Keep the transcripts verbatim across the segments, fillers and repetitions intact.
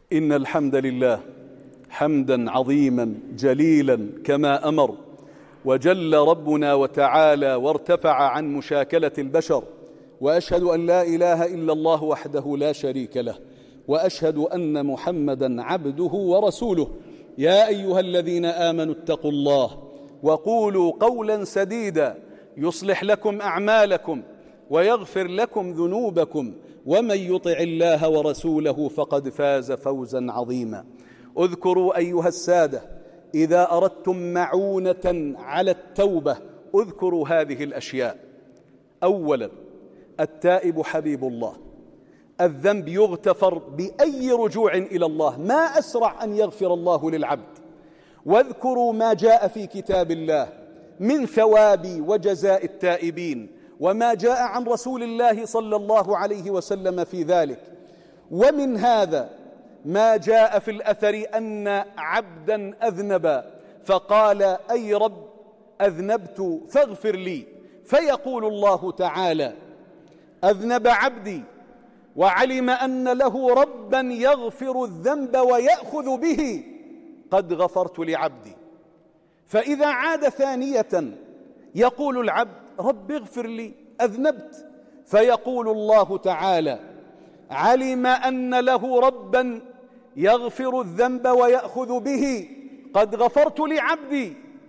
إن الحمد لله حمدا عظيما جليلا كما أمر، وجل ربنا وتعالى وارتفع عن مشاكلة البشر، وأشهد أن لا إله إلا الله وحده لا شريك له، وأشهد أن محمدا عبده ورسوله. يا أيها الذين آمنوا اتقوا الله وقولوا قولا سديدا يصلح لكم أعمالكم ويغفر لكم ذنوبكم، ومن يطع الله ورسوله فقد فاز فوزا عظيما. اذكروا أيها السادة إذا أردتم معونة على التوبة اذكروا هذه الأشياء. أولا، التائب حبيب الله، الذنب يغتفر بأي رجوع إلى الله، ما أسرع أن يغفر الله للعبد. واذكروا ما جاء في كتاب الله من ثواب وجزاء التائبين، وما جاء عن رسول الله صلى الله عليه وسلم في ذلك. ومن هذا ما جاء في الأثر أن عبدا أذنب فقال: أي رب أذنبت فاغفر لي، فيقول الله تعالى: أذنب عبدي وعلم أن له ربا يغفر الذنب ويأخذ به، قد غفرت لعبدي. فإذا عاد ثانية يقول العبد: رب اغفر لي أذنبت، فيقول الله تعالى: علم أن له ربا يغفر الذنب ويأخذ به، قد غفرت لعبدي.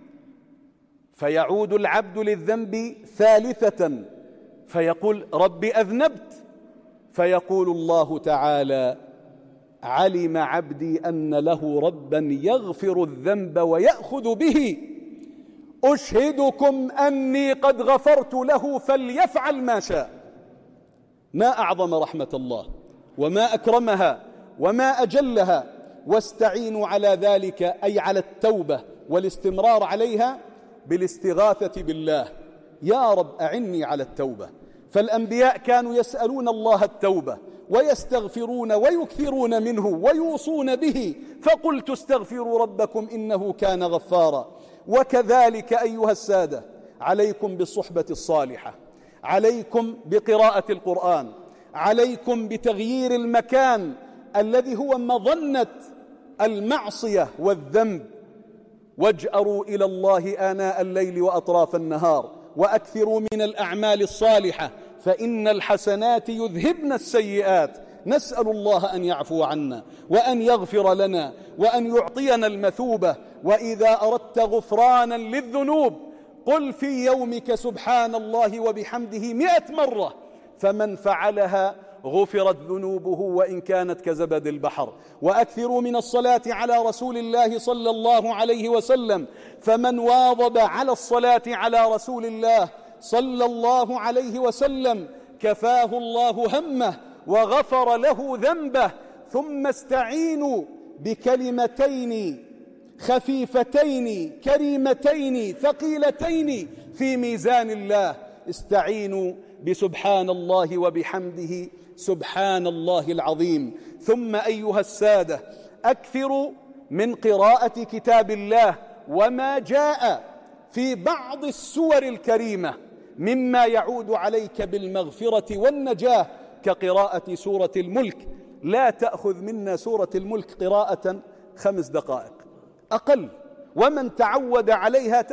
فيعود العبد للذنب ثالثة فيقول: رب أذنبت، فيقول الله تعالى: علم عبدي أن له ربا يغفر الذنب ويأخذ به، أشهدكم أني قد غفرت له فليفعل ما شاء. ما أعظم رحمة الله وما أكرمها وما أجلها. واستعينوا على ذلك، أي على التوبة والاستمرار عليها، بالاستغاثة بالله. يا رب أعني على التوبة. فالأنبياء كانوا يسألون الله التوبة ويستغفرون ويكثرون منه ويوصون به، فقلت استغفروا ربكم إنه كان غفارا. وكذلك أيها السادة عليكم بالصحبة الصالحة، عليكم بقراءة القرآن، عليكم بتغيير المكان الذي هو مظنة المعصية والذنب. واجأروا إلى الله آناء الليل وأطراف النهار، وأكثروا من الأعمال الصالحة، فإن الحسنات يذهبن السيئات. نسأل الله أن يعفو عنا وأن يغفر لنا وأن يعطينا المثوبة. وإذا أردت غفرانا للذنوب قل في يومك سبحان الله وبحمده مئة مرة، فمن فعلها غفرت ذنوبه وإن كانت كزبد البحر. وأكثروا من الصلاة على رسول الله صلى الله عليه وسلم، فمن واظب على الصلاة على رسول الله صلى الله عليه وسلم كفاه الله همه وغفر له ذنبه. ثم استعينوا بكلمتين خفيفتين كريمتين ثقيلتين في ميزان الله، استعينوا بسبحان الله وبحمده سبحان الله العظيم. ثم أيها السادة أكثروا من قراءة كتاب الله وما جاء في بعض السور الكريمة مما يعود عليك بالمغفرة والنجاة، كقراءة سورة الملك. لا تأخذ منا سورة الملك قراءة خمس دقائق أقل، ومن تعود عليها